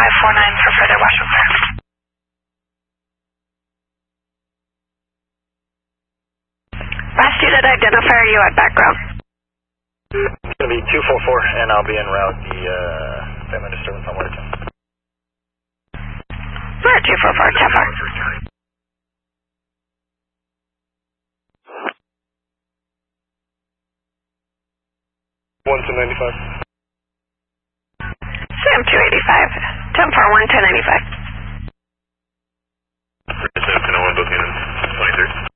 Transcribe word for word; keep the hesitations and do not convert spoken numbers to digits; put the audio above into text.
five four nine for further wash repair. Last unit identifier, you at background. It's going to be two four four, and I'll be en route the uh, family disturbance on Watertown. We're at two four four, ten four. one two ninety-five. Sam two eighty-five, ten four one, ten ninety-five. seven oh one, booking twenty-third.